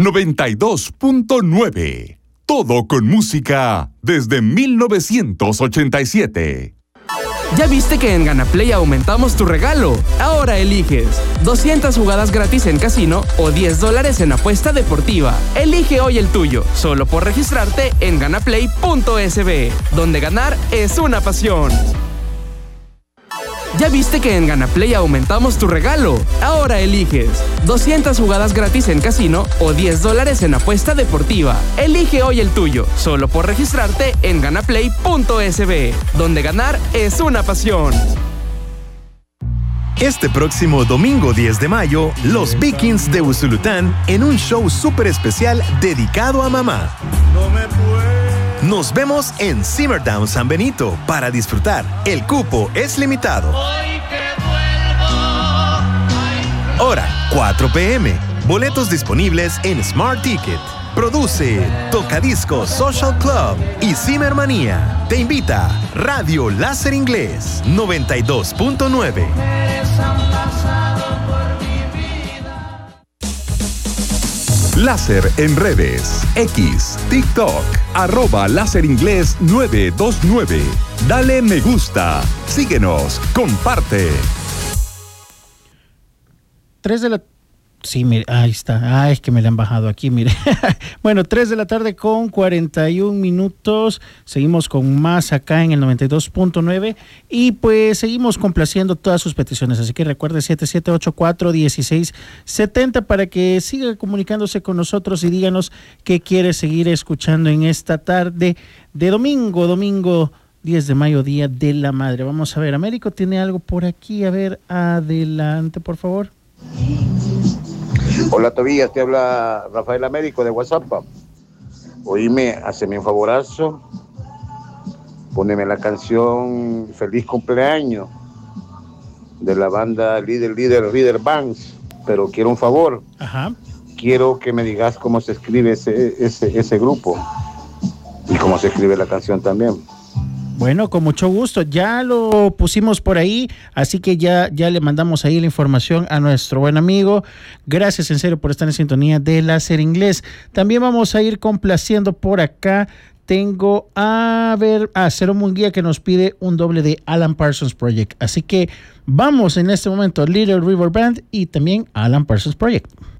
92.9. Todo con música desde 1987. ¿Ya viste que en GanaPlay aumentamos tu regalo? Ahora eliges 200 jugadas gratis en casino o $10 en apuesta deportiva. Elige hoy el tuyo, solo por registrarte en ganaplay.sb, donde ganar es una pasión. ¿Ya viste que en GanaPlay aumentamos tu regalo? Ahora eliges 200 jugadas gratis en casino o $10 en apuesta deportiva. Elige hoy el tuyo, solo por registrarte en ganaplay.sb, donde ganar es una pasión. Este próximo domingo 10 de mayo, los Vikings de Usulután en un show súper especial dedicado a mamá. Nos vemos en Simmerdown San Benito para disfrutar. El cupo es limitado. Hora 4 p.m. Boletos disponibles en Smart Ticket. Produce Tocadiscos Social Club y Zimmermanía. Te invita Radio Láser Inglés 92.9. Láser en redes, X, TikTok, @LáserInglés929. Dale me gusta, síguenos, comparte. 3 de la... Sí, mire, ahí está. Es que me la han bajado aquí, mire. Bueno, 3 de la tarde con 41 minutos. Seguimos con más acá en el 92.9 y pues seguimos complaciendo todas sus peticiones. Así que recuerde 7784-1670 para que siga comunicándose con nosotros y díganos qué quiere seguir escuchando en esta tarde de domingo 10 de mayo, Día de la Madre. Vamos a ver, Américo tiene algo por aquí. A ver, adelante, por favor. Hola Tobías, te habla Rafael Américo de WhatsApp. Oíme, haceme un favorazo, poneme la canción Feliz Cumpleaños de la banda Líder Bands, pero quiero un favor. Ajá. Quiero que me digas cómo se escribe ese grupo y cómo se escribe la canción también. Bueno, con mucho gusto. Ya lo pusimos por ahí, así que ya le mandamos ahí la información a nuestro buen amigo. Gracias en serio por estar en sintonía de Láser Inglés. También vamos a ir complaciendo por acá. Tengo a Cero Munguía que nos pide un doble de Alan Parsons Project. Así que vamos en este momento, Little River Band y también Alan Parsons Project.